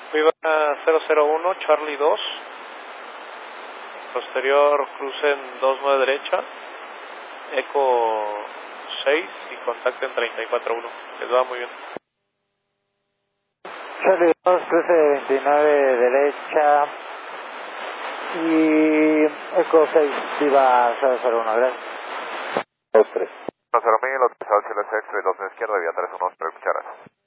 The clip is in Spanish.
Viva 001, Charlie 2. Posterior crucen 29 derecha. Eco 6 y contacten 34-1. Les va muy bien. Charlie 2, cruce 29 derecha. Y Eco 6, Viva 001, gracias. 2-3. 10.000, hotel cielo extra y 2 en izquierda, vía 3-1, muchas gracias.